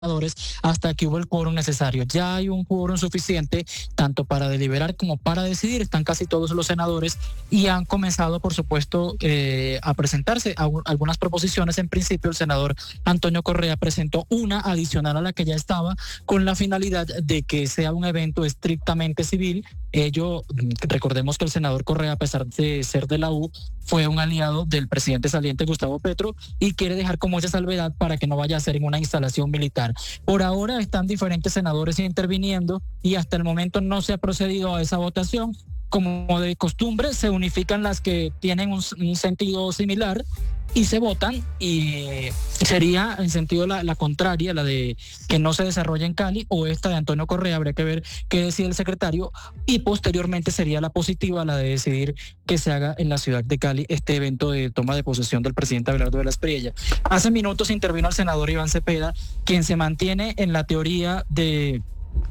hasta que hubo el quórum necesario. Ya hay un quórum suficiente tanto para deliberar como para decidir. Están casi todos los senadores y han comenzado, por supuesto, a presentarse algunas proposiciones. En principio, el senador Antonio Correa presentó una adicional a la que ya estaba, con la finalidad de que sea un evento estrictamente civil. Recordemos que el senador Correa, a pesar de ser de la U, fue un aliado del presidente saliente Gustavo Petro y quiere dejar como esa salvedad para que no vaya a ser en una instalación militar. Por ahora están diferentes senadores interviniendo y hasta el momento no se ha procedido a esa votación. Como de costumbre, se unifican las que tienen un sentido similar y se votan, y sería en sentido la contraria, la de que no se desarrolle en Cali, o esta de Antonio Correa. Habría que ver qué decide el secretario, y posteriormente sería la positiva, la de decidir que se haga en la ciudad de Cali este evento de toma de posesión del presidente Abelardo de la Espriella. Hace minutos intervino el senador Iván Cepeda, quien se mantiene en la teoría de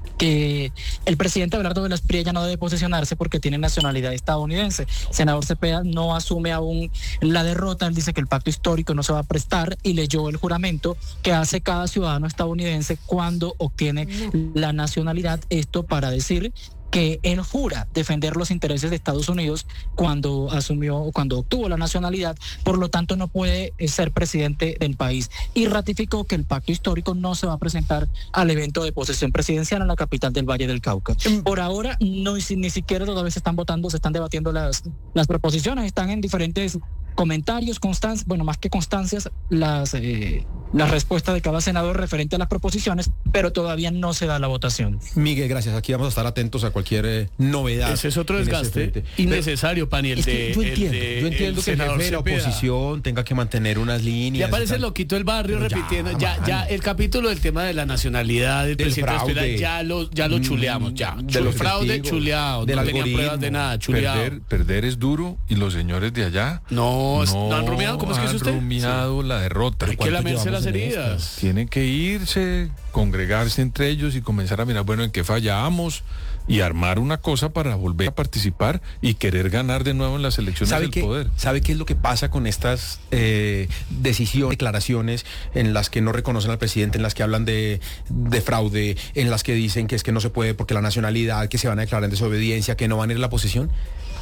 que el presidente Abelardo de la Espriella no debe posesionarse porque tiene nacionalidad estadounidense. El senador Cepeda no asume aún la derrota. Él dice que el pacto histórico no se va a prestar y leyó el juramento que hace cada ciudadano estadounidense cuando obtiene la nacionalidad. Esto para decir que él jura defender los intereses de Estados Unidos cuando obtuvo la nacionalidad, por lo tanto no puede ser presidente del país, y ratificó que el pacto histórico no se va a presentar al evento de posesión presidencial en la capital del Valle del Cauca. Por ahora ni siquiera todavía se están debatiendo las proposiciones, están en diferentes comentarios, más que constancias, las respuestas de cada senador referente a las proposiciones, pero todavía no se da la votación. Miguel, gracias. Aquí vamos a estar atentos a cualquier novedad. Ese es otro desgaste innecesario, Pani. Yo entiendo que el jefe de la oposición tenga que mantener unas líneas. Ya aparece el loquito del barrio repitiendo. Ya el capítulo del tema de la nacionalidad del presidente fraude, ya lo chuleamos. Ya. De fraude, chuleado. No tenían pruebas de nada, chuleado. Perder es duro, y los señores de allá no han rumiado. ¿Cómo es que es usted? Han rumiado la derrota. Hay que lamerse las heridas. Tienen que irse, congregarse entre ellos y comenzar a mirar, en qué fallamos, y armar una cosa para volver a participar y querer ganar de nuevo en las elecciones del poder. ¿Sabe qué es lo que pasa con estas decisiones, declaraciones en las que no reconocen al presidente, en las que hablan de fraude, en las que dicen que es que no se puede porque la nacionalidad, que se van a declarar en desobediencia, que no van a ir a la posesión?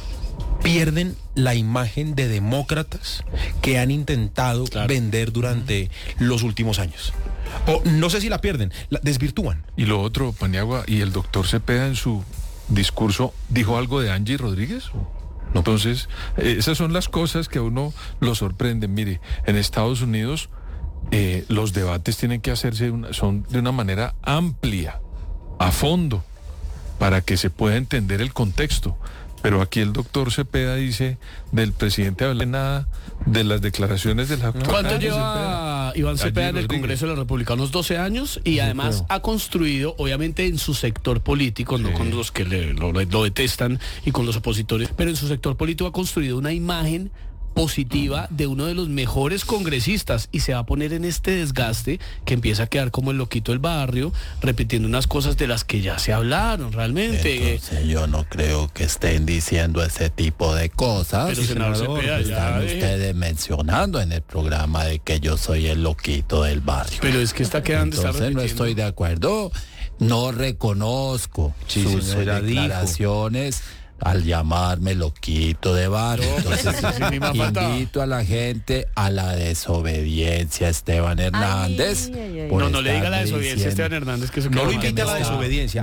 Pierden la imagen de demócratas que han intentado vender durante los últimos años. O no sé si la pierden, la desvirtúan. Y lo otro, Paniagua, y el doctor Cepeda en su discurso dijo algo de Angie Rodríguez. No. Entonces, esas son las cosas que a uno lo sorprenden. Mire, en Estados Unidos los debates tienen que hacerse son de una manera amplia, a fondo, para que se pueda entender el contexto. Pero aquí el doctor Cepeda dice del presidente nada de las declaraciones de la... ¿Cuánto lleva Iván Cepeda en el Congreso de los Republicanos? 12 años, y además ha construido, obviamente en su sector político, no con los que lo detestan y con los opositores, pero en su sector político ha construido una imagen positiva de uno de los mejores congresistas, y se va a poner en este desgaste que empieza a quedar como el loquito del barrio, repitiendo unas cosas de las que ya se hablaron realmente. Entonces, yo no creo que estén diciendo ese tipo de cosas. Pero senador Cepeda, están ustedes mencionando en el programa de que yo soy el loquito del barrio. Pero es que está quedando... Entonces no estoy de acuerdo. No reconozco sus declaraciones al llamarme loquito de barrio. Entonces invito a la gente a la desobediencia, Esteban Hernández. No le diga la desobediencia a Esteban Hernández, que no lo invite a la desobediencia.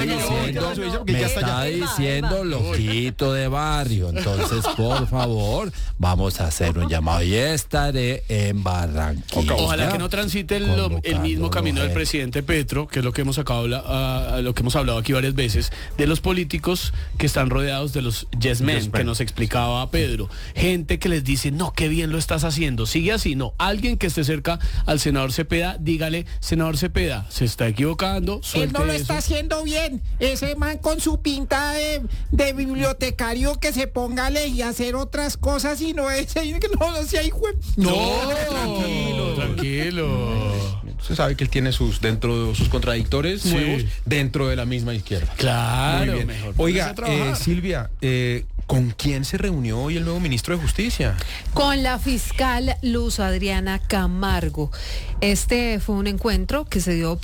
Me está diciendo loquito de barrio. Entonces, por favor, vamos a hacer un llamado, y estaré en Barranquilla. Ojalá que no transite el mismo camino del presidente Petro, que es lo que hemos hablado aquí varias veces, de los políticos que están rodeados de los yes men, que nos explicaba Pedro. Gente que les dice, no, qué bien lo estás haciendo, sigue así. No, alguien que esté cerca al senador Cepeda, dígale, senador Cepeda, se está equivocando, él no lo está haciendo bien. Ese man con su pinta de bibliotecario, que se ponga a leer y hacer otras cosas, y no ese, tranquilo. Usted sabe que él tiene sus contradictores nuevos dentro de la misma izquierda. Claro, mejor. Oiga, Silvia, ¿Con quién se reunió hoy el nuevo ministro de Justicia? Con la fiscal Luz Adriana Camargo. Este fue un encuentro que se dio